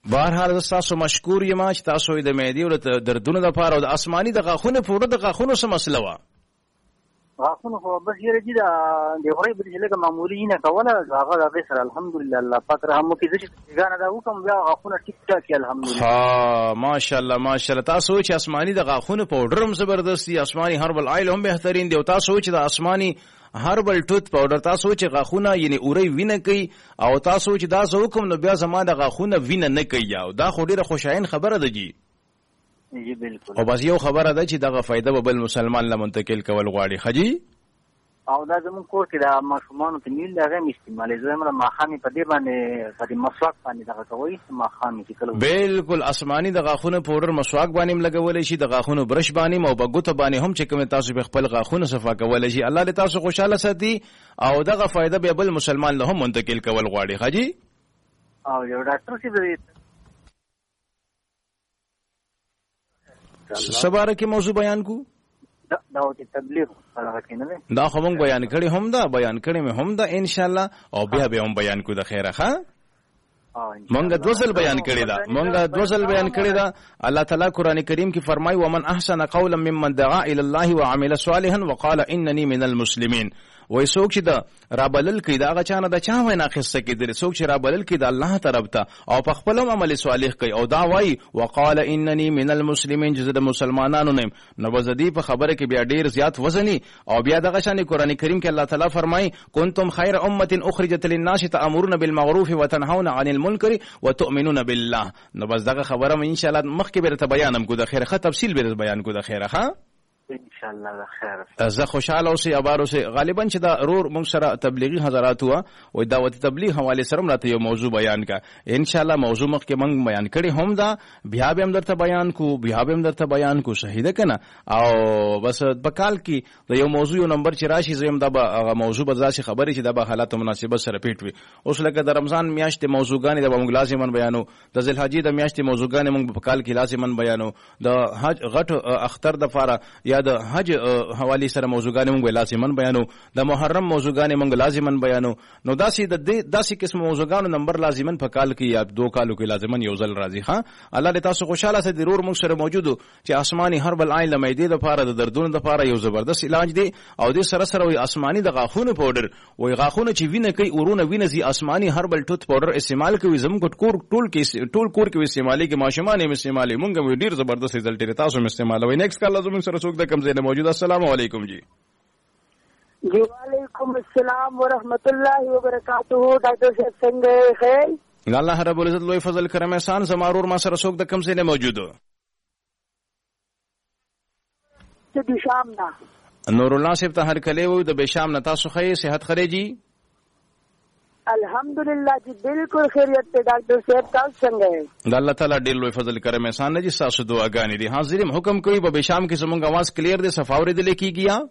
بهرحال تاسو مشکور یم چې تاسو د معدې او دردونو لپاره او د آسماني د غاښونو پوره د غاښونو څه مسله وه؟ غاښونه خو بس یاره چې د هغوی بل چې لږه معمولي نه کوله هغه د هغې سره الحمدلله الله پاک رحم وکړي. زه چې ګانه دا وکړم بیا غاښونه ټیک ټاک دي الحمدلله. ها ماشاءالله ماشاءالله. تاسو چې آسماني د غاښونو پاوډر هم زبردست دي، آسماني هربل آیل هم بهترین دی، او تاسو چې د آسماني هربل ټوت پاوډر تاسو چې غاښونه یعنی اوري وینه کوي او تاسو چې دا زه وکم نو بیا زما د غاښونه وینه نه کوي، او دا خو ډیره خوشاین خبره ده جی. جی بالکل. او بس یو خبره ده چې دغه فائدہ به بل مسلمان له منتقل کول غواړي خجی. او دا زمون کور کې د ماشومانو ته نیل دغه استعمالي زموږ ماخامي په دې باندې په دې مسواک باندې دغه کوي ماخامي چې کله بالکل آسماني د غاښونو پاوډر مسواک باندې لګولای شي، د غاښونو برش باندې او بغوته باندې هم چې کوم تاسو په خپل غاښونو صفا کولای شي. الله دې تاسو خوشاله ساتي او دغه فائدہ به بل مسلمان له هم منتقل کول غواړي خجی. او یو ډاکټر چې سباره کې موضوع بیان کو دا او تبلیغ هغه کې نه دا خو مونږ بیان کړی هم دا بیان کړی مې هم دا ان شاء الله او بیا به هم بیان کو د خیره ښه. مونږ دوزل بیان کړی دا الله تعالی قران کریم کې فرمایي ومن احسن قولا ممن دعا الى الله وعمل صالحا وقال انني من المسلمين. وای څوک چې د رابلل کې دا غچانه د چا وینا خسته کې درې څوک چې رابلل کې د الله طرف ته او په خپل عمل صالح کوي او دا وای وقال انني من المسلمين چې د مسلمانانو نیم نو وزدي په خبره کې بیا ډیر زیات وزني او بیا دغه شان قران کریم کې الله تعالی فرمای کنتم خیر امه اخرجت للناس تأمرون بالمعروف وتنهون عن المنکر وتؤمنون بالله. نو بس دغه خبره ان شاء الله مخکې به ته بیانم کو د خیره تفصیل به بیان کو د خیره ها ان شاء الله خیر. زه خوشاله اوسې ابار اوسې غالبا چې دا رور موږ سره تبلیغي حضرات هوا او دعوت تبلیغ حواله سره راته یو موضوع بیان کا ان شاء الله موضوع مخ کې موږ بیان کړي هم دا بیا به هم درته بیان کو شهیده کنه او بس بکال کې د یو موضوع یو نمبر چې راشي زم دا به موضوع بزاسي خبرې چې د حالات مناسبت سره پیټ وي. اوس لکه د رمضان میاشتې موضوعګانې د موږ لازمن بیانو، د ذوالحجې د میاشتې موضوعګانې موږ په کال کې لازمن بیانو، د حج غټ اختر د فاره یا د حج حوالی سره موضوعګانې موږ لازمن بیانو، د محرم موضوعګانې موږ لازمن بیانو. نو داسې قسم موضوعګانو نمبر لازمن په کال کې یا 2 کالو کې لازمن یو ځل راځي. ها الله دې تاسو خوشاله سي. ضرور موږ سره موجودو چې آسماني هربل عین لمېدې لپاره د دردونو لپاره یو زبردست علاج دی او دې سره سره وي آسماني د غاښونو پاوډر وي غاښونه چې وینه کوي اورونه وینه زی آسماني هربل ټوت پاوډر استعمال کوي زموږ ټول کور کې استعمالي کې ماشومان یې استعمالي موږ ډیر زبردست رزلټ لري تاسو هم استعمالوي. نیکسټ کال زموږ سره څوک د کم ځای موجود. السلام علیکم جی. جی وعلیکم السلام ورحمۃ اللہ وبرکاتہ. ڈاکٹر صاحب څنګه خیر؟ الله رب العزت لوی فضل کرم احسان زمارور ما سره څوک د کم ځای موجود ته د شام نه نور الله صاحب ته هر کله وو د بشام نه تاسو خې صحت خري جی؟ الحمدللہ جی بالکل خیریت ته ډاکټر صاحب تاسو څنګه؟ د الله تعالی ډیر لوی فضل کرم احسان نه جی تاسو دعاګانې دي. حاضرین حکم کوي په بشام کې زمونږ आवाज کلیر دي صفا اوریدل کیږي؟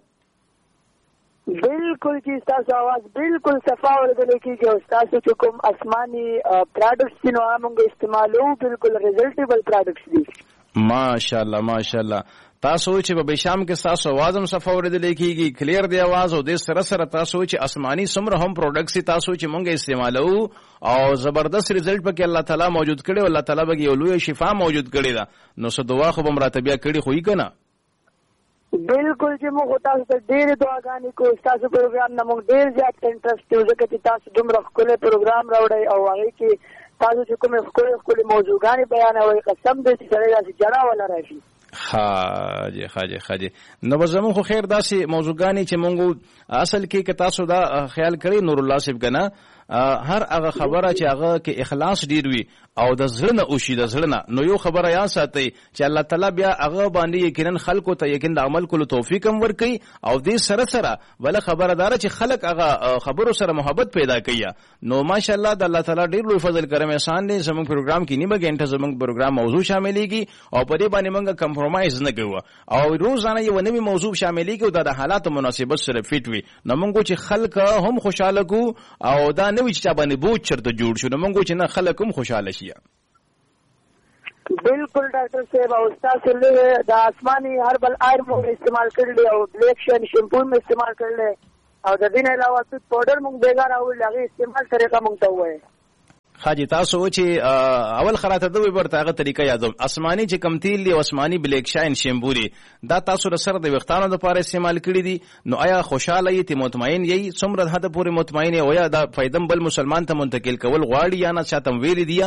بالکل جی تاسو आवाज بالکل صفا اوریدل کیږي او تاسو چې کوم آسماني پروډکټس نو موږ استعمالو بالکل ریزلټیبل پروډکټس دي. ماشاءالله ماشاءالله. تاسو چې په بشام کې تاسو आवाज هم صفا اوریدل کیږي کلیر دی आवाज او د سره سره تاسو چې آسماني سمره هم پروډکټس تاسو چې موږ استعمالو او زبردست رزلټ پکې الله تعالی موجود کړي او الله تعالی به یو لوی شفا موجود کړي دا نو څه دعا خو به مراتبه کړي خو یې کنه. بالکل چې موږ تاسو ته ډېر دعاګانې کوو. تاسو پروګرام نه موږ ډېر زیات انټرست یو ځکه چې تاسو دومره ښکلی پروګرام راوړئ او هغې کې تاسو چې کومې ښکلې موضوعګانې بیانوئ قسم دی چې سړی داسې جړا ولا راشي. خاجه نو به زمون خو خیر داسې موضوعګانې چې مونږ اصل کې که تاسو دا خیال کړئ نور الله صاحب کنه هر هغه خبره چې هغه کې اخلاص ډیر وي او د زړه نه اوشي د زړه نه نو یو خبره یا ساتي چې الله تعالی بیا هغه باندې یقینا خلکو ته یقین د عمل کولو توفیق هم ورکړي او دې سره سره بل خبردار چې خلک هغه خبرو سره محبت پیدا کوي. نو ماشاءالله د الله تعالی ډیر لوی فضل کرم احسان دی. زموږ پروګرام کې نیمه غنټه زموږ پروګرام موضوع شاملېږي او په دې باندې موږ کمپرمایز نه کوو او روزانه یو نوې موضوع شاملېږي او د حالات مناسبت سره فټ وي. نو موږ چې خلک هم خوشاله کو او دا نوې چې باندې بوج چرته جوړ شو نو موږ چې نه خلک هم خوشاله شي. بالکل ډاکټر صاحب او تاسو له د آسماني هربل آیر مو استعمال کړل او بلیک شین شیمپو مو استعمال کړل او د دې نه علاوه څه پاوډر مو بیګار او لغې استعمال طریقه مونږ ته وایي. حاجی تاسو چې اول خراته دوی ورته هغه طریقه یادوم آسماني چې کم تیل دی او آسماني بلیک شاین شیمپو دی دا تاسو سره د وختانو لپاره استعمال کړی دي نو آیا خوشاله یې ته مطمئن یې څومره حد پورې مطمئن یې او یا دا فائدم بل مسلمان ته منتقل کول غواړي یا نه چاته ویل دی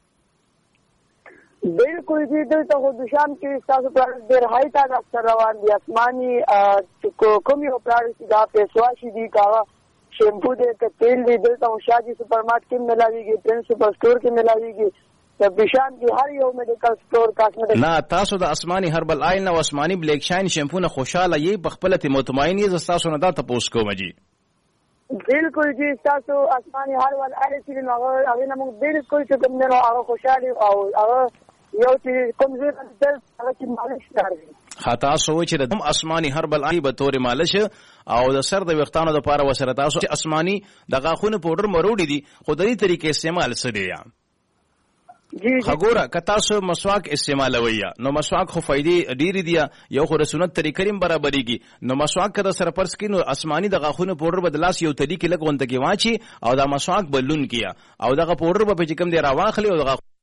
بالکل جی دلته خو د شام کې تاسو پر ډېر هاي تا اکثر روان دي آسماني کوم یو پروډکټ دا پیسواشي دي کاوه شیمپو دے کہ تیل دی دلتا ہوں شاہ جی سپر مارکٹ کی ملاوی گی پرنس سپر سٹور کی ملاوی گی بشان کی ہر یو میڈیکل سٹور کاسمیٹک نا تاسو د آسمانی هربل آیل نه آسمانی بلیک شاین شیمپو نه خوشاله یې بخپلت مطمئن یې تاسو نه دا تاسو کوم جی بالکل جی تاسو آسمانی هربل آیل چې نو هغه نه موږ بالکل چې کوم نه هغه خوشاله او هغه یو چې کوم ځای ته هغه چې مالش کوي خطا سوچ د آسمانی هربل آی به تور مالش او د سر د وختانو د پاره وسره تاسو آسمانی د غاخونه پاوډر مروړي دي خو د دې طریقې استعمال سره یا جی خګوره کتا سو مسواک استعمالوي نو مسواک خو فائدې ډېری دي یو خو سنت طریقې ریم برابرېږي نو مسواک کده سره پرس کینو آسمانی د غاخونه پاوډر بدلاس یو طریقې لګونته کې واچي او دا مسواک بلون کیا او دغه پاوډر به چې کوم دی راواخلي او